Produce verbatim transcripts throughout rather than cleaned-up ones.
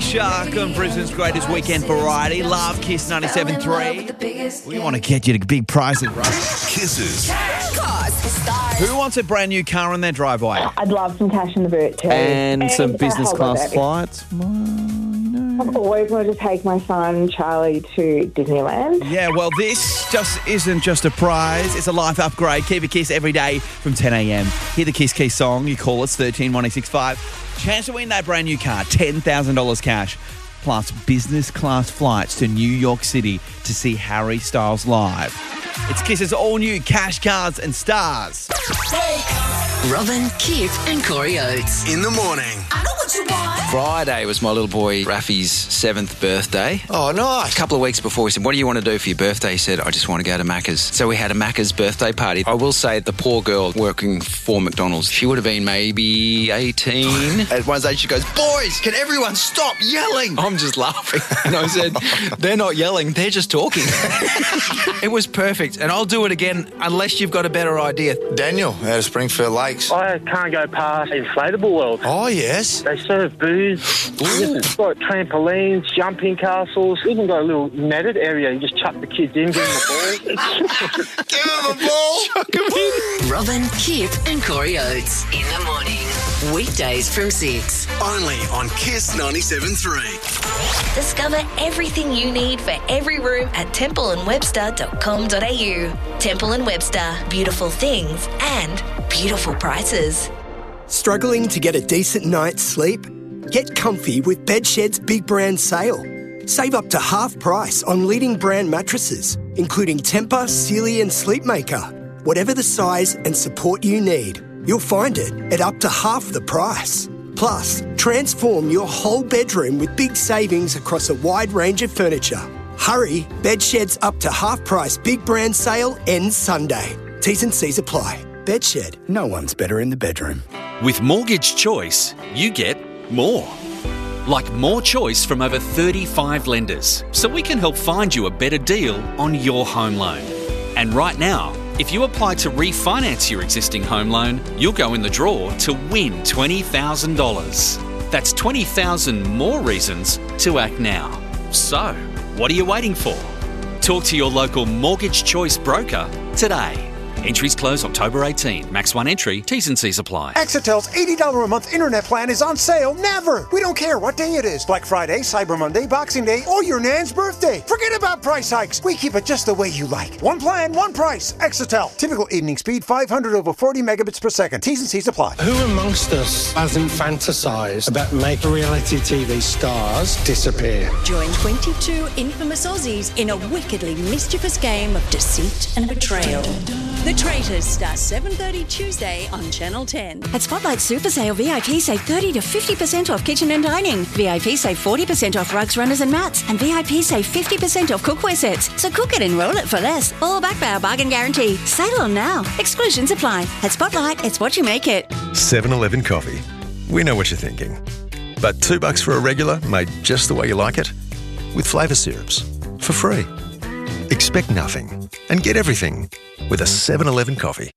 Shark on Brisbane's greatest weekend variety. Love Kiss ninety-seven point three. We want to get you to big prizes, right? Kisses. Who wants a brand new car in their driveway? I'd love some cash in the boot too. And, and some business class baby. flights. Well, you know. I've always wanted to take my son Charlie to Disneyland. Yeah, well, this just isn't just a prize. It's a life upgrade. Keep a kiss every day from ten a.m. Hear the Kiss Key song. You call us thirteen one six five. Chance to win that brand new car, ten thousand dollars cash, plus business class flights to New York City to see Harry Styles live. It's Kiss's all-new Cash Cards and Stars. Robin, Kip and Corey Oates. In the morning. I know what you want. Friday was my little boy Rafi's seventh birthday. Oh, nice. A couple of weeks before, he said, what do you want to do for your birthday? He said, I just want to go to Macca's. So we had a Macca's birthday party. I will say the poor girl working for McDonald's, she would have been maybe eighteen. At one stage she goes, boys, can everyone stop yelling? I'm just laughing. And I said, they're not yelling, they're just talking. It was perfect. And I'll do it again unless you've got a better idea. Daniel out of Springfield Lakes. I can't go past Inflatable World. Oh, yes. They serve booze. It's got trampolines, jumping castles. Even got a little netted area. You just chuck the kids in, give them the ball. Give him the ball. Chuck 'em in. Robin, Kip and Corey Oates. In the morning. Weekdays from six. Only on Kiss ninety-seven point three. Discover everything you need for every room at temple and webster dot com dot a u. Temple and Webster. Beautiful things and beautiful prices. Struggling to get a decent night's sleep? Get comfy with Bedshed's Big Brand Sale. Save up to half price on leading brand mattresses, including Tempur, Sealy and Sleepmaker. Whatever the size and support you need, you'll find it at up to half the price. Plus, transform your whole bedroom with big savings across a wide range of furniture. Hurry, Bedshed's up to half price Big Brand Sale ends Sunday. T's and C's apply. Bedshed, no one's better in the bedroom. With Mortgage Choice, you get more. Like more choice from over thirty-five lenders, so we can help find you a better deal on your home loan. And right now, if you apply to refinance your existing home loan, you'll go in the draw to win twenty thousand dollars. That's twenty thousand more reasons to act now. So, what are you waiting for? Talk to your local Mortgage Choice broker today. Entries close October eighteenth. Max one entry. T's and C's apply. Exitel's eighty dollars a month internet plan is on sale never. We don't care what day it is. Black Friday, Cyber Monday, Boxing Day, or your Nan's birthday. Forget about price hikes. We keep it just the way you like. One plan, one price. Exitel. Typical evening speed five hundred over forty megabits per second. T's and C's apply. Who amongst us hasn't fantasised about making reality T V stars disappear? Join twenty-two infamous Aussies in a wickedly mischievous game of deceit and betrayal. The Traitors starts seven thirty Tuesday on Channel ten. At Spotlight Super Sale, V I P save thirty to fifty percent off kitchen and dining. V I P save forty percent off rugs, runners and mats. And V I P save fifty percent off cookware sets. So cook it and roll it for less. All backed by our bargain guarantee. Sale on now. Exclusions apply. At Spotlight, it's what you make it. seven eleven Coffee. We know what you're thinking. But two bucks for a regular made just the way you like it? With flavour syrups. For free. Expect nothing and get everything with a seven eleven Coffee.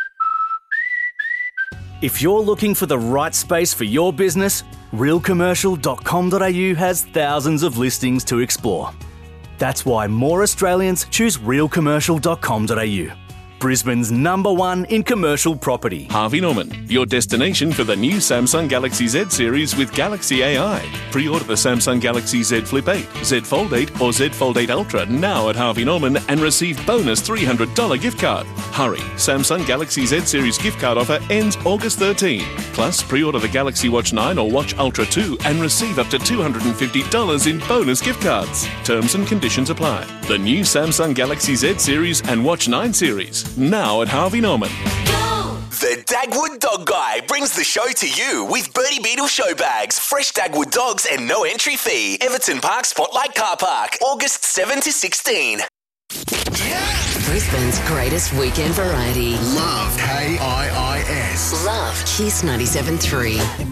If you're looking for the right space for your business, real commercial dot com dot a u has thousands of listings to explore. That's why more Australians choose real commercial dot com dot a u. Brisbane's number one in commercial property. Harvey Norman, your destination for the new Samsung Galaxy Z series with Galaxy A I. Pre-order the Samsung Galaxy Z Flip eight, Z Fold eight or Z Fold eight Ultra now at Harvey Norman and receive bonus three hundred dollars gift card. Hurry, Samsung Galaxy Z series gift card offer ends August thirteenth. Plus, pre-order the Galaxy Watch nine or Watch Ultra two and receive up to two hundred fifty dollars in bonus gift cards. Terms and conditions apply. The new Samsung Galaxy Z series and Watch nine series. Now at Harvey Norman. The Dagwood Dog Guy brings the show to you with Bertie Beetle show bags, fresh Dagwood dogs and no entry fee. Everton Park Spotlight Car Park, August seventh to sixteenth. Brisbane's greatest weekend variety. Love K I I S. Love Kiss ninety-seven point three.